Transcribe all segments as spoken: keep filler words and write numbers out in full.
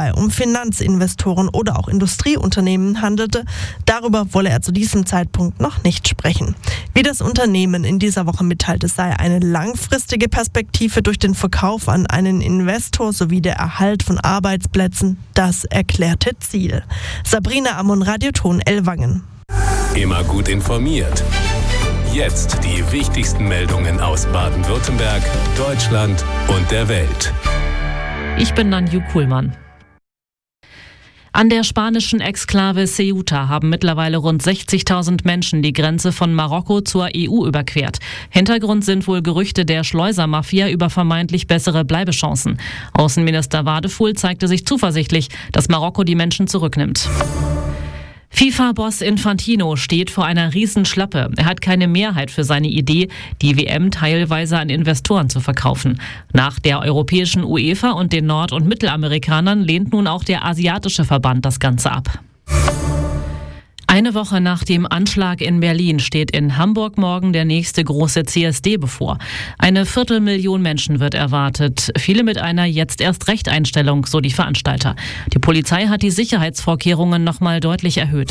dabei um Finanzinvestoren oder auch Industrieunternehmen handelte, darüber wolle er zu diesem Zeitpunkt noch nicht sprechen. Wie das Unternehmen in dieser Woche mitteilt, es sei eine langfristige Perspektive durch den Verkauf an einen Investor sowie der Erhalt von Arbeitsplätzen das erklärte Ziel. Sabrina Ammon, Radioton Ellwangen. Immer gut informiert. Jetzt die wichtigsten Meldungen aus Baden-Württemberg, Deutschland und der Welt. Ich bin Nanju Kuhlmann. An der spanischen Exklave Ceuta haben mittlerweile rund sechzigtausend Menschen die Grenze von Marokko zur E U überquert. Hintergrund sind wohl Gerüchte der Schleusermafia über vermeintlich bessere Bleibechancen. Außenminister Wadefuhl zeigte sich zuversichtlich, dass Marokko die Menschen zurücknimmt. FIFA-Boss Infantino steht vor einer Riesenschlappe. Er hat keine Mehrheit für seine Idee, die W M teilweise an Investoren zu verkaufen. Nach der europäischen UEFA und den Nord- und Mittelamerikanern lehnt nun auch der asiatische Verband das Ganze ab. Eine Woche nach dem Anschlag in Berlin steht in Hamburg morgen der nächste große C S D bevor. Eine Viertelmillion Menschen wird erwartet, viele mit einer Jetzt-erst-Recht-Einstellung, so die Veranstalter. Die Polizei hat die Sicherheitsvorkehrungen nochmal deutlich erhöht.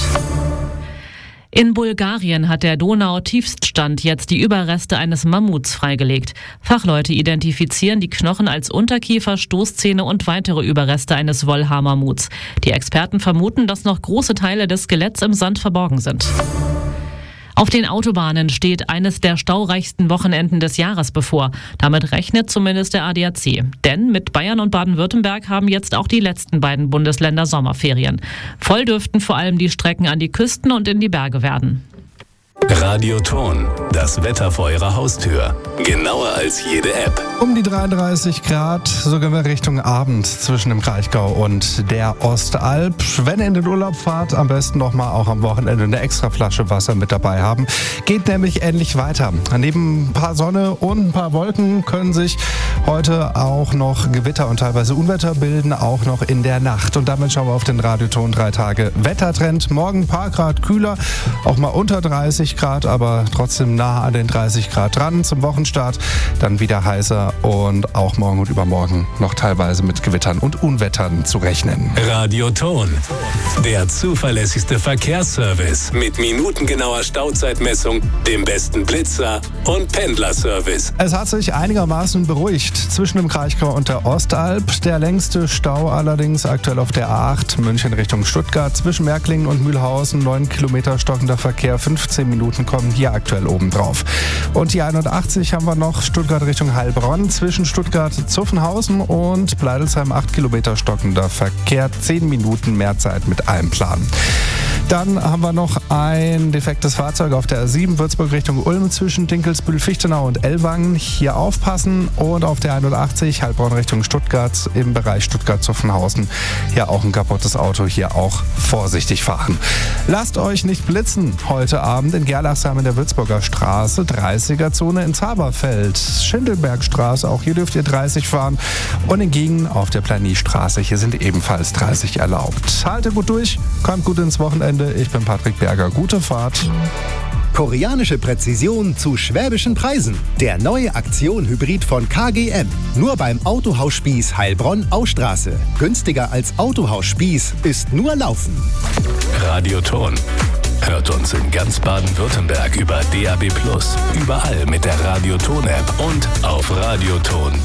In Bulgarien hat der Donau-Tiefststand jetzt die Überreste eines Mammuts freigelegt. Fachleute identifizieren die Knochen als Unterkiefer, Stoßzähne und weitere Überreste eines Wollhaar-Mammuts. Die Experten vermuten, dass noch große Teile des Skeletts im Sand verborgen sind. Auf den Autobahnen steht eines der staureichsten Wochenenden des Jahres bevor. Damit rechnet zumindest der A D A C. Denn mit Bayern und Baden-Württemberg haben jetzt auch die letzten beiden Bundesländer Sommerferien. Voll dürften vor allem die Strecken an die Küsten und in die Berge werden. Radioton, das Wetter vor Ihrer Haustür. Genauer als jede App. Um die dreiunddreißig Grad, sogar mehr Richtung Abend zwischen dem Kraichgau und der Ostalb. Wenn ihr in den Urlaub fahrt, am besten noch mal auch am Wochenende eine extra Flasche Wasser mit dabei haben. Geht nämlich ähnlich weiter. Neben ein paar Sonne und ein paar Wolken können sich heute auch noch Gewitter und teilweise Unwetter bilden, auch noch in der Nacht. Und damit schauen wir auf den Radioton drei Tage Wettertrend. Morgen ein paar Grad kühler, auch mal unter dreißig Grad, aber trotzdem nah an den dreißig Grad dran. Zum Wochenstart dann wieder heißer und auch morgen und übermorgen noch teilweise mit Gewittern und Unwettern zu rechnen. Radioton, der zuverlässigste Verkehrsservice mit minutengenauer Stauzeitmessung, dem besten Blitzer und Pendlerservice. Es hat sich einigermaßen beruhigt zwischen dem Kraichgau und der Ostalb. Der längste Stau allerdings aktuell auf der A acht München Richtung Stuttgart zwischen Märklingen und Mühlhausen. neun Kilometer stockender Verkehr, fünfzehn Minuten kommen hier aktuell oben drauf. Und die einundachtzig haben wir noch Stuttgart Richtung Heilbronn zwischen Stuttgart-Zuffenhausen und Bleidelsheim. acht Kilometer stockender Verkehr, zehn Minuten mehr Zeit mit allem Plan. Dann haben wir noch ein defektes Fahrzeug auf der A sieben Würzburg Richtung Ulm zwischen Dinkelsbühl, Fichtenau und Ellwangen. Hier aufpassen. Und auf der einundachtzig Heilbronn Richtung Stuttgart im Bereich Stuttgart-Zuffenhausen. Hier auch ein kaputtes Auto, hier auch vorsichtig fahren. Lasst euch nicht blitzen heute Abend in Gerlachsheim in der Würzburger Straße, dreißiger-Zone in Zaberfeld, Schindelbergstraße, auch hier dürft ihr dreißig fahren. Und in Giengen auf der Planie-Straße, hier sind ebenfalls dreißig erlaubt. Haltet gut durch, kommt gut ins Wochenende. Ich bin Patrick Berger. Gute Fahrt. Koreanische Präzision zu schwäbischen Preisen. Der neue Aktion-Hybrid von K G M. Nur beim Autohaus Spieß Heilbronn-Austraße. Günstiger als Autohaus Spieß ist nur Laufen. Radioton. Hört uns in ganz Baden-Württemberg über D A B plus, überall mit der Radioton-App und auf radioton